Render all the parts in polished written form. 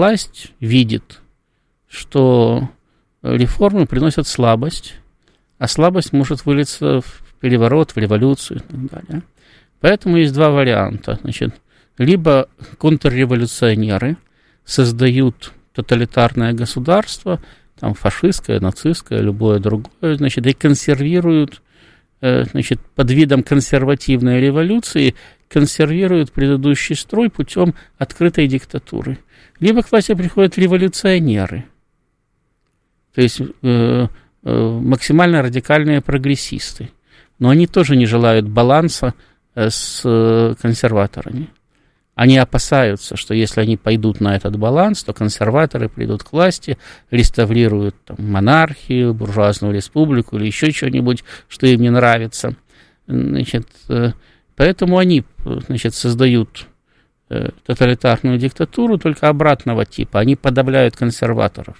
власть видит, что реформы приносят слабость, а слабость может вылиться в переворот, в революцию и так далее. Поэтому есть два варианта. Значит, либо контрреволюционеры создают тоталитарное государство, там фашистское, нацистское, любое другое, значит, и консервируют, значит, под видом консервативной революции консервируют предыдущий строй путем открытой диктатуры. Либо к власти приходят революционеры, то есть максимально радикальные прогрессисты, но они тоже не желают баланса с консерваторами. Они опасаются, что если они пойдут на этот баланс, то консерваторы придут к власти, реставрируют там монархию, буржуазную республику или еще что-нибудь, что им не нравится. Значит, поэтому они, значит, создают тоталитарную диктатуру только обратного типа. Они подавляют консерваторов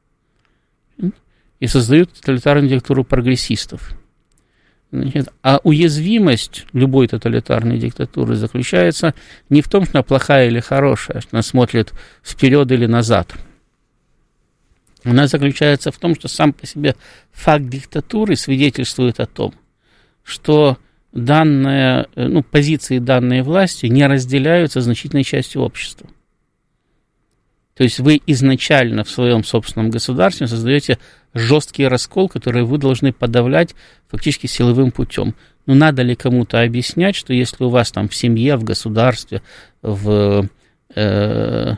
и создают тоталитарную диктатуру прогрессистов. Значит, а уязвимость любой тоталитарной диктатуры заключается не в том, что она плохая или хорошая, что она смотрит вперед или назад. Она заключается в том, что сам по себе факт диктатуры свидетельствует о том, что позиции данной власти не разделяются значительной частью общества. То есть вы изначально в своем собственном государстве создаете жесткий раскол, который вы должны подавлять фактически силовым путем. Но надо ли кому-то объяснять, что если у вас там в семье, в государстве, на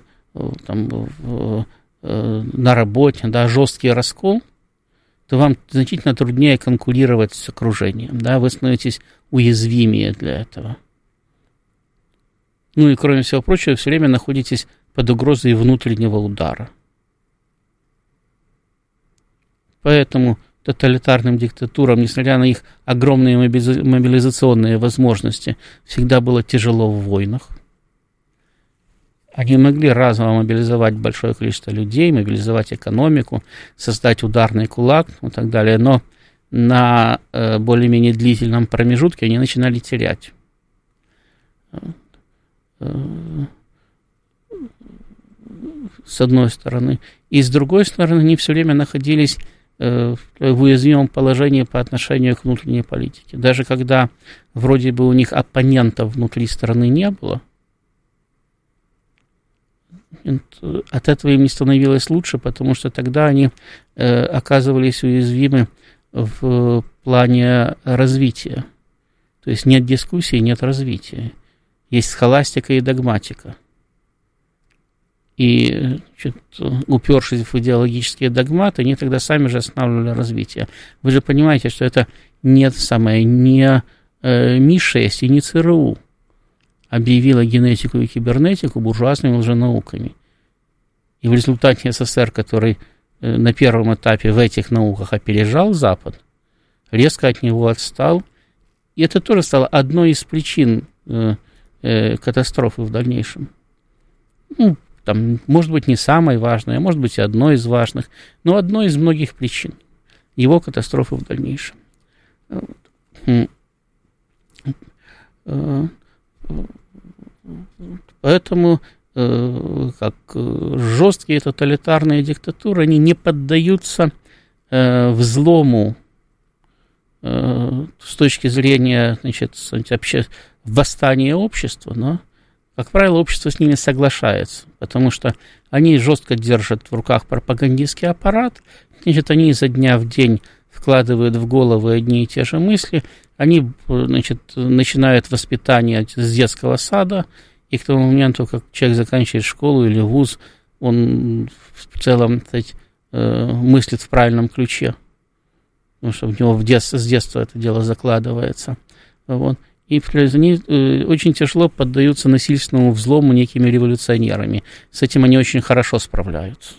работе, да, жесткий раскол, то вам значительно труднее конкурировать с окружением, да, вы становитесь уязвимее для этого. Ну и кроме всего прочего, все время находитесь под угрозой внутреннего удара. Поэтому тоталитарным диктатурам, несмотря на их огромные мобилизационные возможности, всегда было тяжело в войнах. Они могли разово мобилизовать большое количество людей, мобилизовать экономику, создать ударный кулак и так далее, но на более-менее длительном промежутке они начинали терять. С одной стороны. И с другой стороны, они все время находились в уязвимом положении по отношению к внутренней политике. Даже когда вроде бы у них оппонентов внутри страны не было, от этого им не становилось лучше, потому что тогда они оказывались уязвимы в плане развития. То есть нет дискуссии, нет развития. Есть схоластика и догматика. И упершись в идеологические догматы, они тогда сами же останавливали развитие. Вы же понимаете, что это не Ми-6 и не ЦРУ объявила генетику и кибернетику буржуазными лженауками. И в результате СССР, который на первом этапе в этих науках опережал Запад, резко от него отстал. И это тоже стало одной из причин катастрофы в дальнейшем. Ну, там, может быть, не самой важной, а может быть, и одной из важных, но одной из многих причин его катастрофы в дальнейшем. Поэтому как жесткие тоталитарные диктатуры, они не поддаются взлому с точки зрения, значит, восстания общества, но, как правило, общество с ними соглашается, потому что они жестко держат в руках пропагандистский аппарат, значит, они изо дня в день вкладывают в головы одни и те же мысли, они, значит, начинают воспитание с детского сада, и к тому моменту, как человек заканчивает школу или вуз, он в целом, кстати, мыслит в правильном ключе, потому что в него с детства это дело закладывается. Вот. И они очень тяжело поддаются насильственному взлому некими революционерами. С этим они очень хорошо справляются.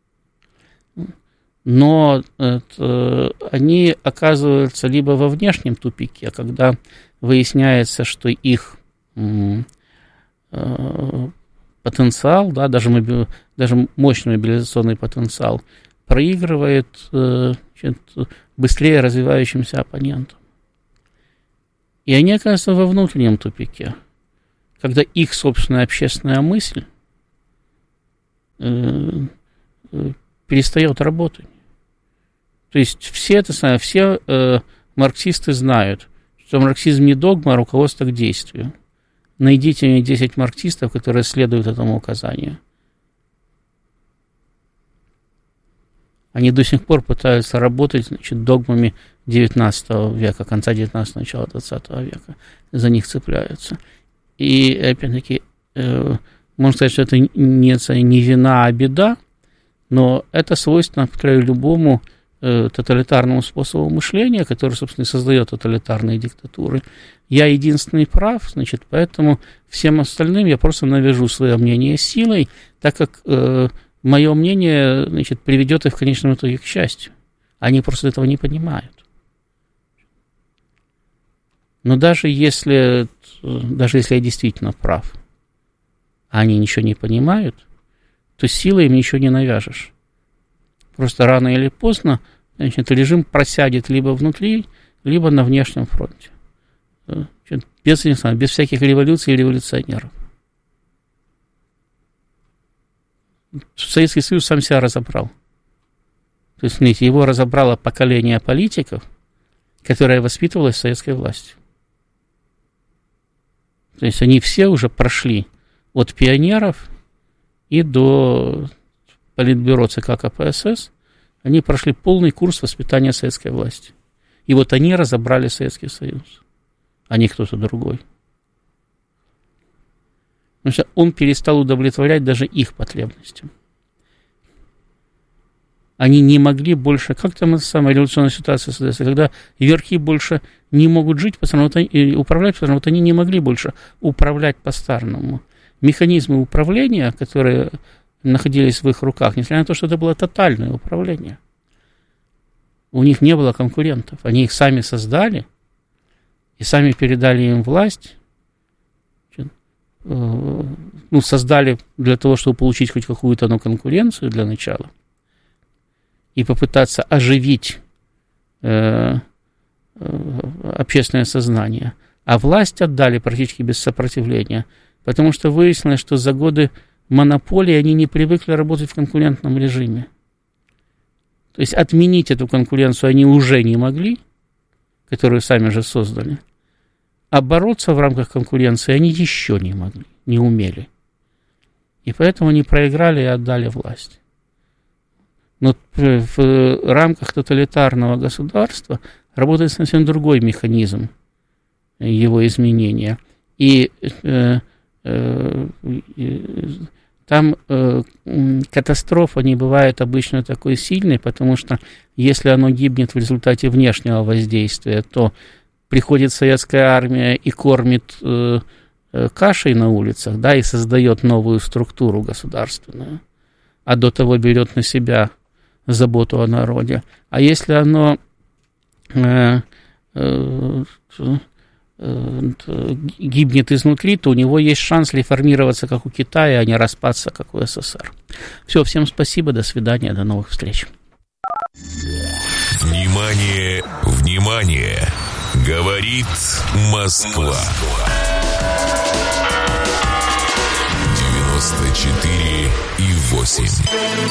Но они оказываются либо во внешнем тупике, когда выясняется, что их потенциал, да, даже мощный мобилизационный потенциал, проигрывает быстрее развивающимся оппонентам. И они оказываются во внутреннем тупике, когда их собственная общественная мысль перестает работать. То есть все марксисты знают, что марксизм не догма, а руководство к действию. Найдите мне 10 марксистов, которые следуют этому указанию. Они до сих пор пытаются работать, значит, догмами XIX века, конца XIX, начала XX века. За них цепляются. И, опять-таки, можно сказать, что это не вина, а беда, но это свойственно, повторяю, любому тоталитарному способу мышления, который, собственно, и создает тоталитарные диктатуры. Я единственный прав, значит, поэтому всем остальным я просто навяжу свое мнение силой, так как мое мнение, значит, приведет их в конечном итоге к счастью. Они просто этого не понимают. Но даже если я действительно прав, а они ничего не понимают, то силой им ничего не навяжешь. Просто рано или поздно, значит, режим просядет либо внутри, либо на внешнем фронте. Без всяких революций и революционеров. Советский Союз сам себя разобрал. То есть, смотрите, его разобрало поколение политиков, которое воспитывалось советской властью. То есть, они все уже прошли от пионеров и до Политбюро ЦК КПСС, они прошли полный курс воспитания советской власти. И вот они разобрали Советский Союз, а не кто-то другой. Потому что он перестал удовлетворять даже их потребностям. Они не могли больше... Как там эта самая революционная ситуация создается? Когда верхи больше не могут жить и управлять, потому что они не могли больше управлять по-старому. Механизмы управления, которые находились в их руках, несмотря на то, что это было тотальное управление. У них не было конкурентов. Они их сами создали и сами передали им власть. Создали для того, чтобы получить хоть какую-то конкуренцию для начала и попытаться оживить общественное сознание. А власть отдали практически без сопротивления, потому что выяснилось, что за годы монополии они не привыкли работать в конкурентном режиме. То есть отменить эту конкуренцию они уже не могли, которую сами же создали, а бороться в рамках конкуренции они еще не могли, не умели. И поэтому они проиграли и отдали власть. Но в рамках тоталитарного государства работает совсем другой механизм его изменения. И там катастрофа не бывает обычно такой сильной, потому что если оно гибнет в результате внешнего воздействия, то приходит советская армия и кормит кашей на улицах, да, и создает новую структуру государственную, а до того берет на себя заботу о народе. А если оно гибнет изнутри, то у него есть шанс реформироваться, как у Китая, а не распаться, как у СССР. Все, всем спасибо, до свидания, до новых встреч. Внимание, внимание! Говорит Москва. 94,8.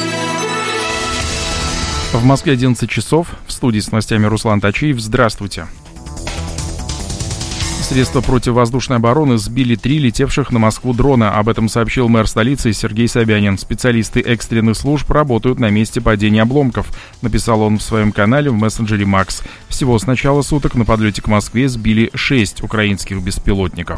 В Москве 11 часов. В студии с новостями Руслан Тачиев. Здравствуйте. Средства противовоздушной обороны сбили 3 летевших на Москву дрона. Об этом сообщил мэр столицы Сергей Собянин. Специалисты экстренных служб работают на месте падения обломков, написал он в своем канале в мессенджере Макс. Всего с начала суток на подлете к Москве сбили 6 украинских беспилотников.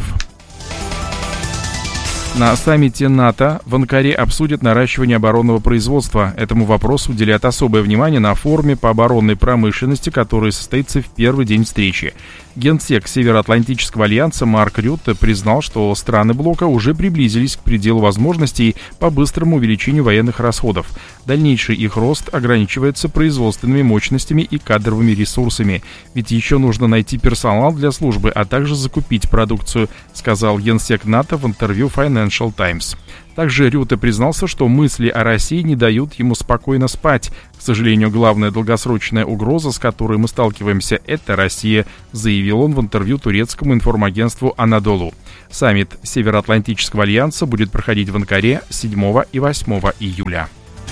На саммите НАТО в Анкаре обсудят наращивание оборонного производства. Этому вопросу уделят особое внимание на форуме по оборонной промышленности, который состоится в первый день встречи. Генсек Североатлантического альянса Марк Рютте признал, что страны блока уже приблизились к пределу возможностей по быстрому увеличению военных расходов. Дальнейший их рост ограничивается производственными мощностями и кадровыми ресурсами. Ведь еще нужно найти персонал для службы, а также закупить продукцию, сказал генсек НАТО в интервью Financial Times. Также Рюте признался, что мысли о России не дают ему спокойно спать. К сожалению, главная долгосрочная угроза, с которой мы сталкиваемся, это Россия, заявил он в интервью турецкому информагентству «Анадолу». Саммит Североатлантического альянса будет проходить в Анкаре 7 и 8 июля.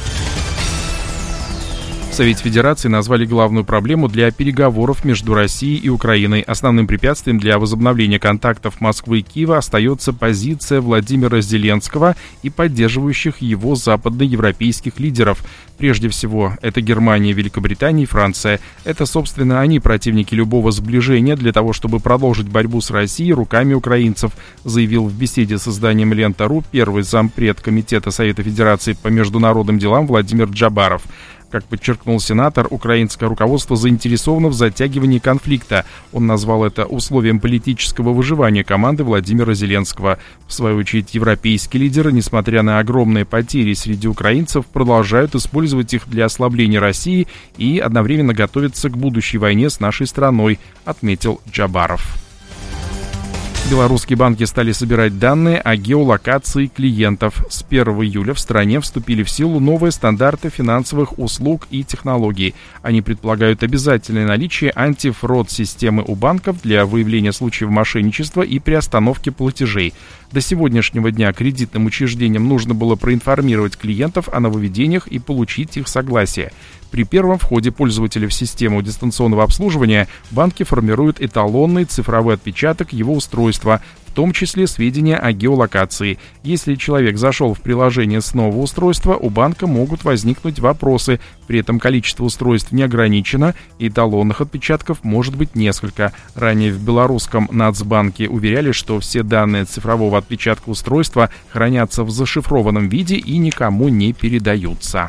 В Совете Федерации назвали главную проблему для переговоров между Россией и Украиной. Основным препятствием для возобновления контактов Москвы и Киева остается позиция Владимира Зеленского и поддерживающих его западноевропейских лидеров. Прежде всего, это Германия, Великобритания и Франция. Это, собственно, они противники любого сближения для того, чтобы продолжить борьбу с Россией руками украинцев, заявил в беседе с изданием «Лента.ру» первый зампред Комитета Совета Федерации по международным делам Владимир Джабаров. Как подчеркнул сенатор, украинское руководство заинтересовано в затягивании конфликта. Он назвал это условием политического выживания команды Владимира Зеленского. В свою очередь, европейские лидеры, несмотря на огромные потери среди украинцев, продолжают использовать их для ослабления России и одновременно готовятся к будущей войне с нашей страной, отметил Джабаров. Белорусские банки стали собирать данные о геолокации клиентов. С 1 июля в стране вступили в силу новые стандарты финансовых услуг и технологий. Они предполагают обязательное наличие антифрод-системы у банков для выявления случаев мошенничества и приостановки платежей. До сегодняшнего дня кредитным учреждениям нужно было проинформировать клиентов о нововведениях и получить их согласие. При первом входе пользователя в систему дистанционного обслуживания банки формируют эталонный цифровой отпечаток его устройства, в том числе сведения о геолокации. Если человек зашел в приложение с нового устройства, у банка могут возникнуть вопросы. При этом количество устройств не ограничено, и эталонных отпечатков может быть несколько. Ранее в белорусском Нацбанке уверяли, что все данные цифрового отпечатка устройства хранятся в зашифрованном виде и никому не передаются.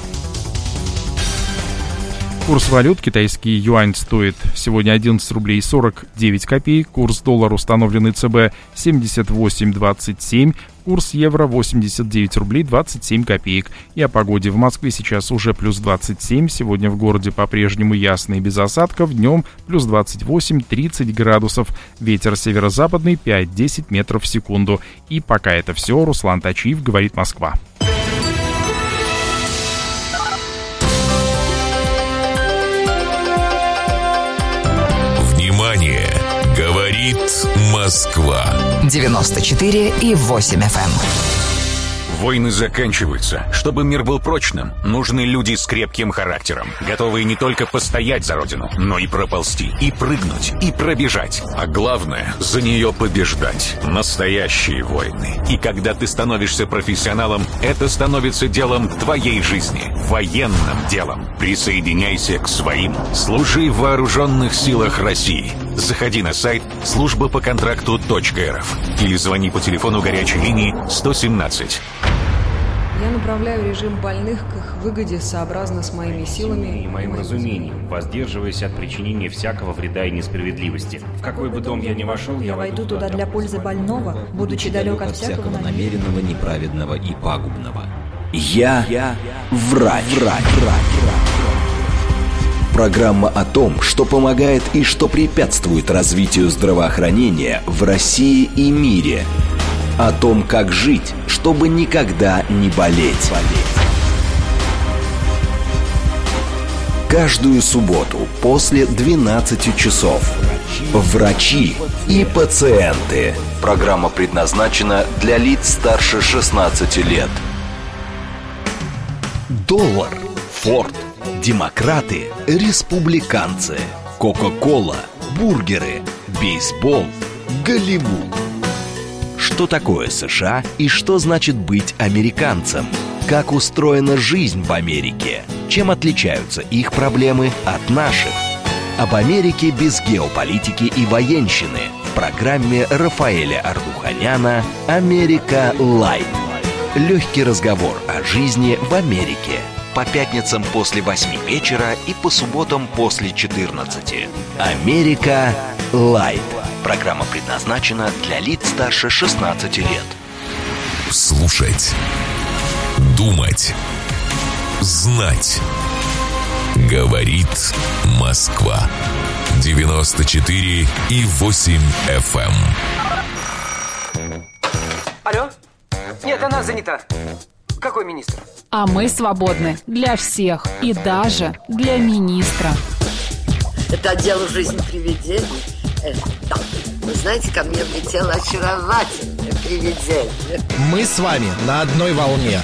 Курс валют: китайский юань стоит сегодня 11 рублей 49 копеек, курс доллара, установленный ЦБ, 78.27, курс евро 89 рублей 27 копеек. И о погоде. В Москве сейчас уже плюс 27, сегодня в городе по-прежнему ясно и без осадков, днем плюс 28-30 градусов, ветер северо-западный 5-10 метров в секунду. И пока это все, Руслан Тачиев, говорит Москва. Говорит Москва. 94,8 FM. Войны заканчиваются. Чтобы мир был прочным, нужны люди с крепким характером, готовые не только постоять за родину, но и проползти, и прыгнуть, и пробежать. А главное, за нее побеждать. Настоящие войны. И когда ты становишься профессионалом, это становится делом твоей жизни. Военным делом. Присоединяйся к своим. Служи в вооруженных силах России. Заходи на сайт службапоконтракту.рф или звони по телефону горячей линии 117. Я направляю режим больных к их выгоде сообразно с моими силами и моим разумением, воздерживаясь от причинения всякого вреда и несправедливости. В какой бы дом я ни вошел, я войду туда для пользы больного, будучи далек от всякого намеренного, неправедного и пагубного. Я врач. Программа о том, что помогает и что препятствует развитию здравоохранения в России и мире. О том, как жить, чтобы никогда не болеть. Каждую субботу после 12 часов. Врачи и пациенты. Программа предназначена для лиц старше 16 лет. Доллар, Форд, демократы, республиканцы, Кока-кола, бургеры, бейсбол, Голливуд. Что такое США и что значит быть американцем? Как устроена жизнь в Америке? Чем отличаются их проблемы от наших? Об Америке без геополитики и военщины в программе Рафаэля Ардуханяна «Америка Лайт». Легкий разговор о жизни в Америке. По пятницам после 8 вечера и по субботам после 14. «Америка Лайт». Программа предназначена для лиц старше 16 лет. Слушать, думать, знать. Говорит Москва. 94,8 FM. Алло? Нет, она занята. Какой министр? А мы свободны для всех и даже для министра. Это отдел «Жизнь привидений». Да. Вы знаете, ко мне влетело очаровательное привидение. Мы с вами на одной волне.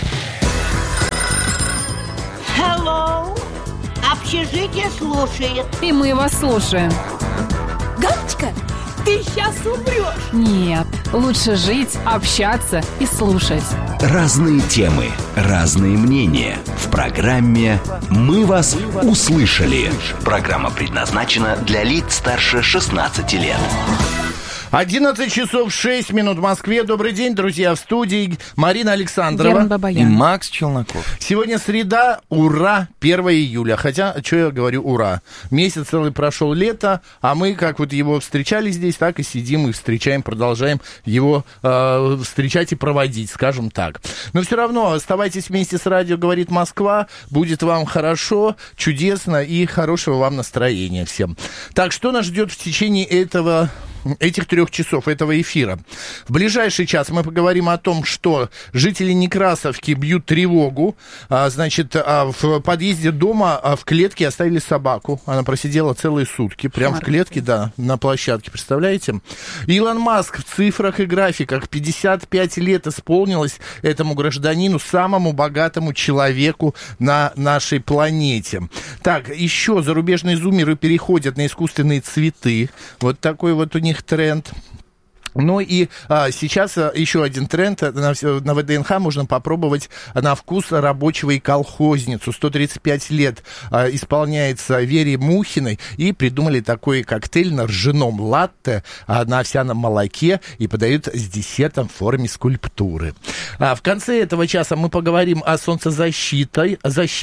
Hello. Общежитие слушает. И мы вас слушаем. Галочка, ты сейчас умрешь. Нет, лучше жить, общаться и слушать. Разные темы, разные мнения. В программе «Мы вас услышали». Программа предназначена для лиц старше 16 лет. 11 часов 6 минут в Москве. Добрый день, друзья, в студии Марина Александрова и Макс Челноков. Сегодня среда, ура, 1 июля. Хотя, что я говорю, ура. Месяц целый прошел, лето, а мы как вот его встречали здесь, так и сидим и встречаем, продолжаем его встречать и проводить, скажем так. Но все равно оставайтесь вместе с радио «Говорит Москва». Будет вам хорошо, чудесно и хорошего вам настроения всем. Так, что нас ждет в течение этих 3 часов этого эфира? В ближайший час мы поговорим о том, что жители Некрасовки бьют тревогу. В подъезде дома в клетке оставили собаку. Она просидела целые сутки. Прямо в клетке, да, на площадке. Представляете? Илон Маск в цифрах и графиках. 55 лет исполнилось этому гражданину, самому богатому человеку на нашей планете. Так, еще зарубежные зумеры переходят на искусственные цветы. Вот такой вот у них тренд. Ну и сейчас еще один тренд. На ВДНХ можно попробовать на вкус рабочего и колхозницу. 135 лет исполняется Вере Мухиной. И придумали такой коктейль на ржаном латте, на овсяном молоке. И подают с десертом в форме скульптуры. В конце этого часа мы поговорим о солнцезащите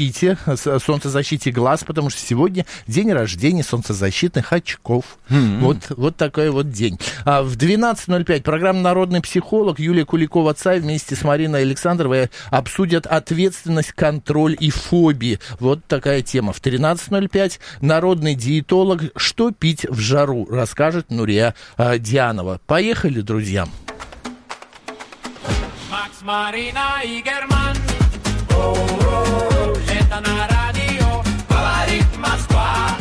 глаз. Потому что сегодня день рождения солнцезащитных очков. Вот такой вот день. В 12:05 программа «Народный психолог» Юлия Куликова-Цай вместе с Мариной Александровой обсудят ответственность, контроль и фобии. Вот такая тема. В 13:05 народный диетолог «Что пить в жару» расскажет Нурия Дианова. Поехали, друзья. Макс, Марина и Герман. Это на радио «Говорит Москва».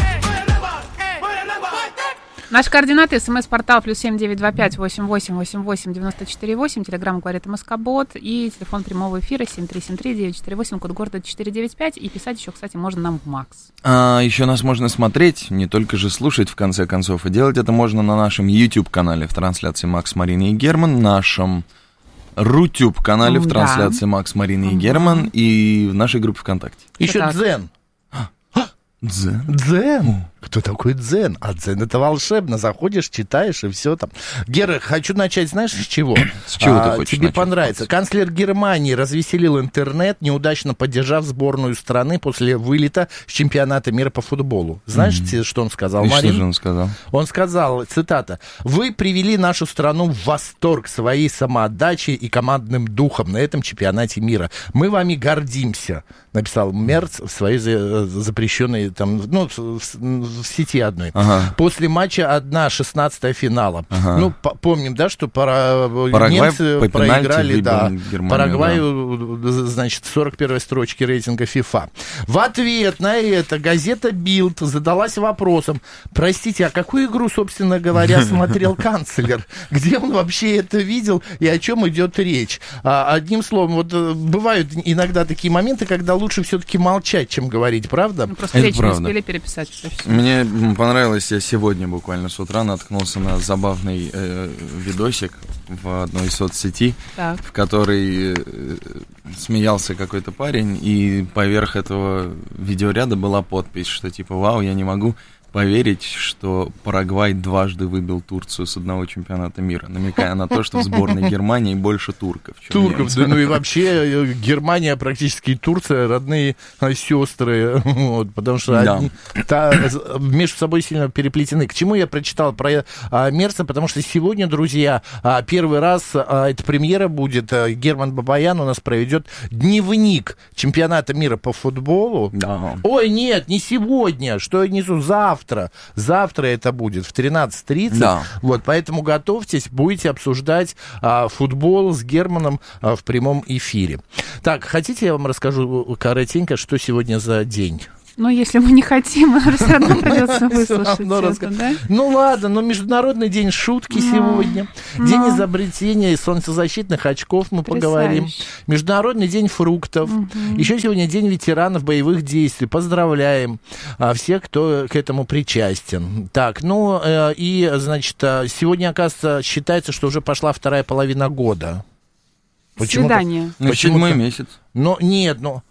Наши координаты: смс-портал +7 925 88 88 94 8, телеграмм «Говорит Москобот» и телефон прямого эфира 7373 948, код города 495. И писать еще, кстати, можно нам в Макс. Еще нас можно смотреть, не только же слушать, в конце концов. И делать это можно на нашем YouTube-канале в трансляции «Макс, Марина и Герман», нашем Рутюб-канале в трансляции «Макс, Марина и Герман» и в нашей группе ВКонтакте. Еще Дзен. Дзен? Кто такой Дзен? А Дзен — это волшебно. Заходишь, читаешь, и все там. Гера, хочу начать, знаешь, с чего? С чего ты хочешь тебе начать? Понравится. Канцлер Германии развеселил интернет, неудачно поддержав сборную страны после вылета с чемпионата мира по футболу. Знаешь, что он сказал, Марин? Что же он сказал? Он сказал, цитата: «Вы привели нашу страну в восторг своей самоотдачей и командным духом на этом чемпионате мира. Мы вами гордимся», написал Мерц в своей запрещенной там, в сети одной. После матча 1/16 финала. Помним, да, что немцы проиграли, да, Парагваю, значит, 41-й строчки рейтинга FIFA. В ответ на это газета Bild задалась вопросом: простите, а какую игру, собственно говоря, смотрел канцлер? Где он вообще это видел и о чем идет речь? Одним словом, вот бывают иногда такие моменты, когда лучше все-таки молчать, чем говорить, правда? Просто речь не успели переписать. Мне понравилось, я сегодня буквально с утра наткнулся на забавный видосик в одной из соцсетей, в которой смеялся какой-то парень, и поверх этого видеоряда была подпись, что типа: «Вау, я не могу поверить, что Парагвай дважды выбил Турцию с одного чемпионата мира», намекая на то, что в сборной Германии больше турков, чем немцев. Да, ну и вообще Германия практически и Турция родные сестры, вот, потому что они между собой сильно переплетены. К чему я прочитал про Мерца? Потому что сегодня, друзья, первый раз эта премьера будет. Герман Бабаян у нас проведет дневник чемпионата мира по футболу. Ой, нет, не сегодня, что я несу, завтра. завтра это будет в 13:30. Да. Вот, поэтому готовьтесь, будете обсуждать футбол с Германом в прямом эфире. Так, хотите, я вам расскажу коротенько, что сегодня за день? Но если мы не хотим, все равно придется выслушать это, да? Ну ладно, но Международный день шутки сегодня. День изобретения солнцезащитных очков мы поговорим. Международный день фруктов. Еще сегодня день ветеранов боевых действий. Поздравляем всех, кто к этому причастен. Так, ну и, значит, сегодня, оказывается, считается, что уже пошла вторая половина года. Свидание. Седьмой месяц. Но нет, ну...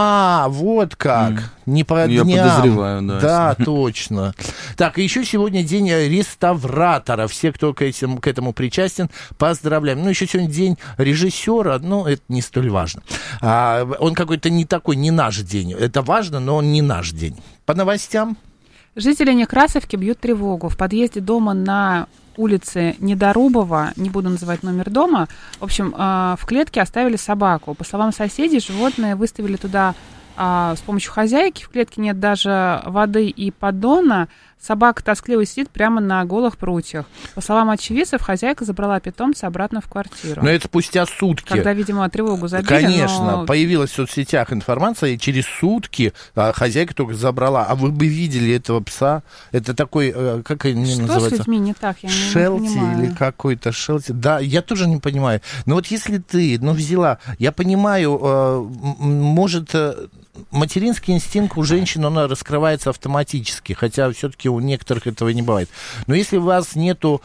вот как. Не по Я дням. подозреваю, да. Да, точно. Так, и еще сегодня день реставратора. Все, кто к этому причастен, поздравляем. Ну, еще сегодня день режиссера. Ну, это не столь важно. Он какой-то не такой, не наш день. Это важно, но он не наш день. По новостям. Жители Некрасовки бьют тревогу. В подъезде дома на улице Недорубова, не буду называть номер дома, в общем, в клетке оставили собаку. По словам соседей, животное выставили туда с помощью хозяйки. В клетке нет даже воды и поддона. Собака тоскливо сидит прямо на голых прутьях. По словам очевидцев, хозяйка забрала питомца обратно в квартиру. Но это спустя сутки. Когда, видимо, тревогу забили. Конечно, появилась в соцсетях информация, и через сутки хозяйка только забрала. А вы бы видели этого пса? Это такой, как они называются? Что с людьми не так? Я Шелти не понимаю. или какой-то Шелти. Да, я тоже не понимаю. Но вот если ты, взяла, я понимаю, может... Материнский инстинкт у женщин, он раскрывается автоматически, хотя все-таки у некоторых этого не бывает. Но если у вас нету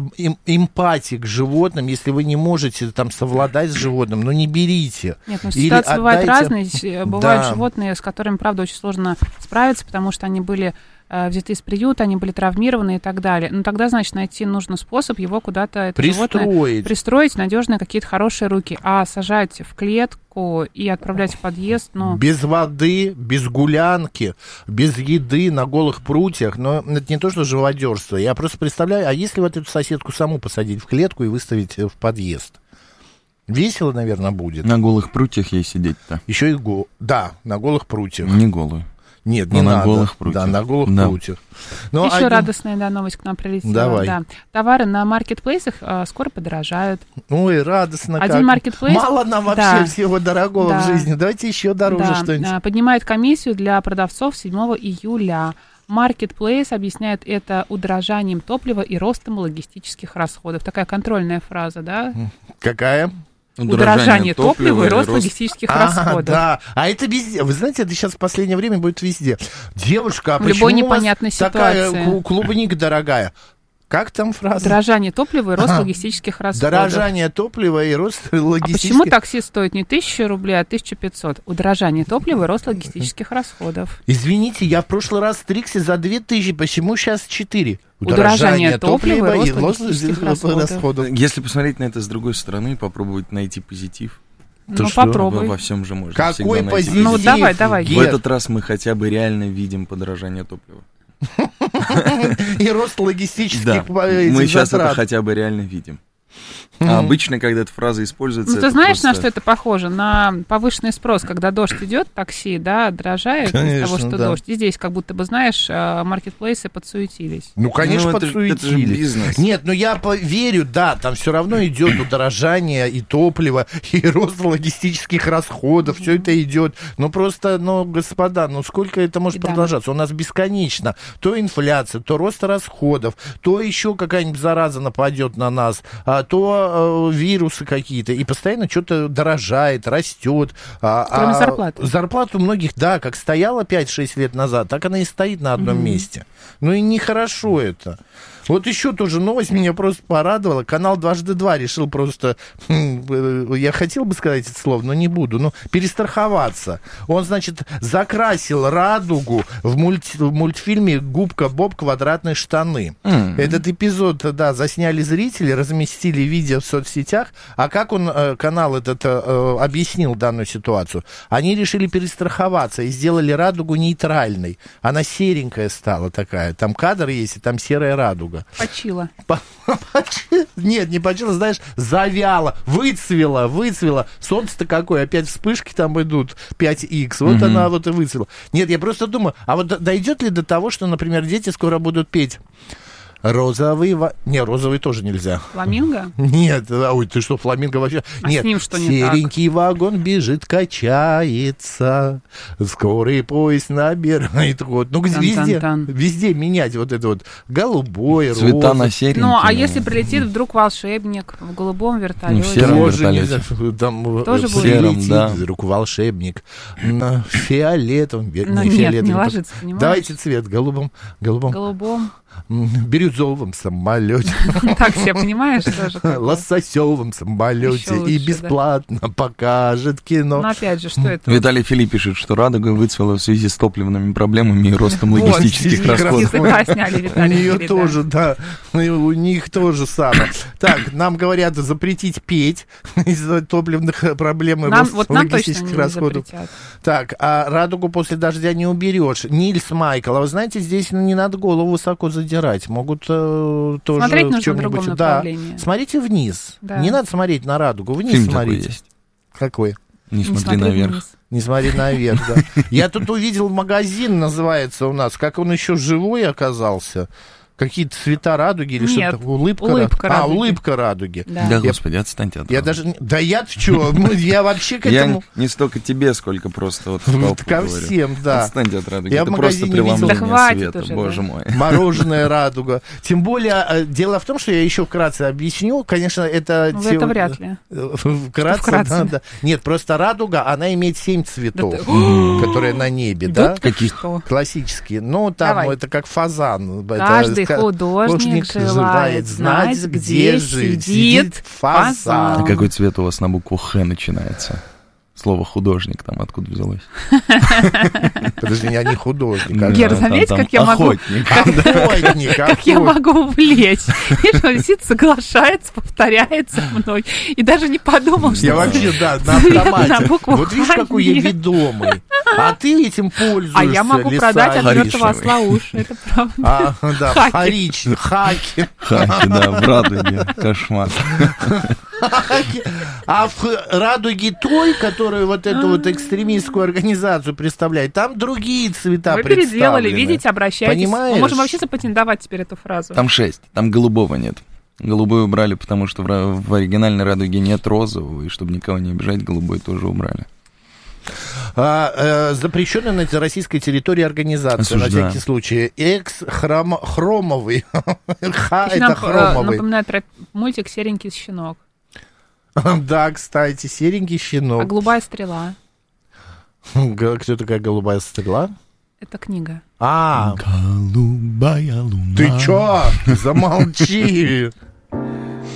эмпатии к животным, если вы не можете там совладать с животным, не берите. Нет, ситуации бывают разные. Бывают животные, с которыми, правда, очень сложно справиться, потому что они были взяты из приюта, они были травмированы и так далее. Но тогда, значит, найти нужно способ его куда-то, это животное, пристроить в надежные какие-то хорошие руки. А сажать в клетку и отправлять в подъезд, Без воды, без гулянки, без еды, на голых прутьях, но это не то, что живодерство. Я просто представляю, а если вот эту соседку саму посадить в клетку и выставить в подъезд? Весело, наверное, будет. На голых прутьях ей сидеть-то. Еще и да, на голых прутьях. Не голую. Нет, не надо. Голых прутьях. Да, на голых прутьях. Еще радостная новость к нам прилетела. Давай. Да. Товары на маркетплейсах скоро подорожают. Ой, радостно. Один маркетплейс... Мало нам вообще всего дорогого в жизни. Давайте еще дороже что-нибудь. Поднимает комиссию для продавцов 7 июля. Marketplace объясняет это удорожанием топлива и ростом логистических расходов. Такая контрольная фраза, да? Какая? Удорожание топлива и рост логистических расходов. Да, а это везде. Вы знаете, это сейчас в последнее время будет везде. Девушка, а в любой непонятной ситуации такая ситуации. Клубника дорогая? Как там фраза? Дорожание топлива и рост логистических расходов. Дорожание топлива и рост логистических... А почему такси стоит не 1000 рублей, а 1500? Удорожание топлива и рост логистических расходов. Извините, я в прошлый раз стригся за 2000, почему сейчас 4? Удорожание топлива и рост логистических расходов. Если посмотреть на это с другой стороны, попробовать найти позитив. Попробуй. Во всем же можно. Какой позитив? Давай. В этот раз мы хотя бы реально видим подорожание топлива. И рост логистических затрат. Мы сейчас это хотя бы реально видим. А обычно, когда эта фраза используется... ты знаешь, на что это похоже? На повышенный спрос, когда дождь идет, такси, дорожает из-за того, что дождь. И здесь как будто бы, знаешь, маркетплейсы подсуетились. Конечно, подсуетились. Это же бизнес. Нет, я верю, там все равно идет удорожание и топлива, и рост логистических расходов, все это идет. Просто, господа, сколько это может продолжаться? У нас бесконечно. То инфляция, то рост расходов, то еще какая-нибудь зараза нападет на нас, то вирусы какие-то, и постоянно что-то дорожает, растет. Кроме зарплаты. Зарплата у многих, как стояла 5-6 лет назад, так она и стоит на одном месте. И нехорошо это. Вот еще тоже новость меня просто порадовала. Канал «Дважды два» решил просто, я хотел бы сказать это слово, но не буду, перестраховаться. Он, значит, закрасил радугу в мультфильме «Губка Боб. Квадратные штаны». Этот эпизод, засняли зрители, разместили видео в соцсетях. А как канал этот объяснил данную ситуацию? Они решили перестраховаться и сделали радугу нейтральной. Она серенькая стала такая. Там кадр есть, и там серая радуга. радуга. Почила. Нет, не почила, знаешь, завяла, выцвела. Солнце-то какое, опять вспышки там идут, 5х, вот она вот и выцвела. Нет, я просто думаю, а вот дойдет ли до того, что, например, дети скоро будут петь розовый... Не, розовый тоже нельзя. Фламинго? Нет, ой, ты что, фламинго вообще... А нет, с ним что не так? серенький вагон бежит, качается, скорый поезд набирает ход. Ну, везде менять вот это вот голубой, розовый. Цвета на серенький. Ну, а если прилетит вдруг волшебник в голубом вертолете? В сером вертолете. Тоже будет лететь, да. вдруг волшебник на фиолетовом. Ну, нет, не ложится, понимаешь? Давайте цвет голубом. Бирюзовом самолете. Так все понимаешь тоже. Лососевом самолете и бесплатно покажет кино. Но опять же, что это? Виталий Филипп пишет, что радуга выцвела в связи с топливными проблемами и ростом логистических расходов. У нее тоже, да. У них тоже самое. Так, нам говорят запретить петь из-за топливных проблем и роста логистических расходов. Так, а радугу после дождя не уберешь. Нильс Майкл, а вы знаете, здесь не надо голову высоко задирать. Могут тоже смотреть в чем-нибудь. Да. Смотрите вниз. Да. Не надо смотреть на радугу. Вниз фильм смотрите. Какой? Не смотри наверх. Не смотри наверх, да. Я тут увидел магазин, называется у нас. Как он еще живой оказался? Какие-то цвета радуги или что-то? Улыбка радуги. Улыбка радуги. Да, господи, отстаньте от я даже... Да я-то что? Я вообще к этому... Я не столько тебе, сколько просто вот ко всем, да. Отстаньте от радуги. Я это в магазине просто преломление света, уже, боже мой. Мороженая радуга. Тем более, дело в том, что я еще вкратце объясню. Конечно, это... Это вряд ли. Вкратце, да. Нет, просто радуга, она имеет 7 цветов, которые на небе, да? Каких-то? Классические. Ну, там это как фазан. Каждый художник желает знать, где сидит фазан. А какой цвет у вас на букву «Х» начинается? Слово «художник» там откуда взялось? Подожди, я не художник. Гер, заметь, как я могу... Охотник. Как я могу увлечь. Видишь, он сидит, соглашается, повторяется мной. И даже не подумал, что... Я вообще, да, на автомате. Вот видишь, какой я ведомый. А ты этим пользуешься. А я могу продать от мертвого осла уши. Это правда. Да, хаки. Хаки, да, в радуге. Кошмар. А в радуге той, которую вот эту вот экстремистскую организацию представляет, там другие цвета вы представлены. Вы переделали, видите, обращайтесь. Понимаешь? Мы можем вообще запатентовать теперь эту фразу. Там 6, там голубого нет. Голубой убрали, потому что в оригинальной радуге нет розового, и чтобы никого не обижать, голубой тоже убрали. Запрещенная на российской территории организация, на всякий случай. Хромовый. Ха, это хромовый. Напоминает про мультик «Серенький щенок». Да, кстати, серенький щенок. А «Голубая стрела»? Кто такая «Голубая стрела»? Это книга. Голубая луна. Ты чё? Замолчи.